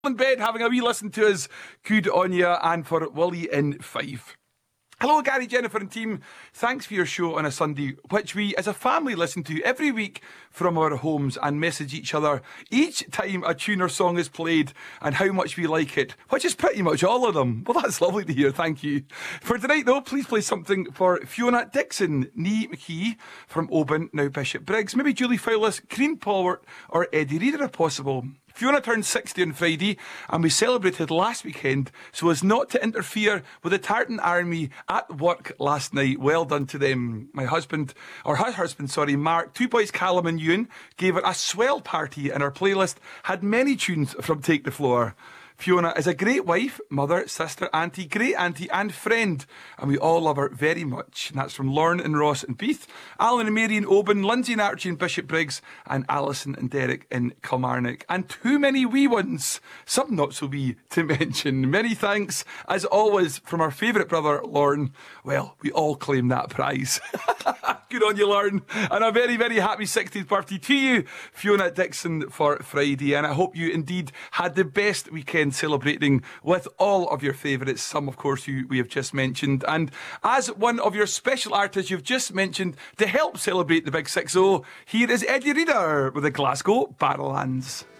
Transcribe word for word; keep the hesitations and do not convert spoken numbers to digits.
In bed having a wee listen to us. Good on you. And for Willie in Fife. Hello, Gary, Jennifer and team. Thanks for your show on a Sunday, which we as a family listen to every week from our homes and message each other each time a tune or song is played and how much we like it, which is pretty much all of them. Well, that's lovely to hear. Thank you. For tonight, though, please play something for Fiona Dixon, Nee McKee from Oban, now Bishop Briggs, maybe Julie Fowlis, Crean Polwart or Eddie Reader if possible. Fiona turned sixty on Friday and we celebrated last weekend so as not to interfere with the Tartan Army at work last night. Well done to them. My husband, or her husband, sorry, Mark, two boys Callum and Ewan, gave it a swell party and our playlist had many tunes from Take the Floor. Fiona is a great wife, mother, sister, auntie, great auntie and friend, and we all love her very much. And that's from Lorne and Ross and Beath, Alan and Mary in Oban, Lindsay and Archie in Bishop Briggs, and Alison and Derek in Kilmarnock. And too many wee ones, some not so wee to mention. Many thanks, as always, from our favourite brother, Lorne. Well, we all claim that prize. Good on you, Lorne. And a very, very happy sixtieth birthday to you, Fiona Dixon, for Friday. And I hope you indeed had the best weekend celebrating with all of your favourites, some, of course, who we have just mentioned. And as one of your special artists you've just mentioned to help celebrate the Big six oh, here is Eddie Reader with the Glasgow Barrowlands.